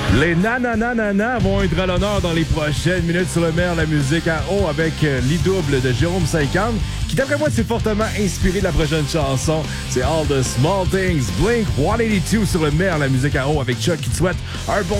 Les nanananana vont être à l'honneur dans les prochaines minutes sur le maire la musique à eau avec l'e-double de Jérôme 50 qui d'après moi s'est fortement inspiré de la prochaine chanson. C'est All the Small Things, Blink 182 sur le maire la musique à eau avec Chuck qui te souhaite un bon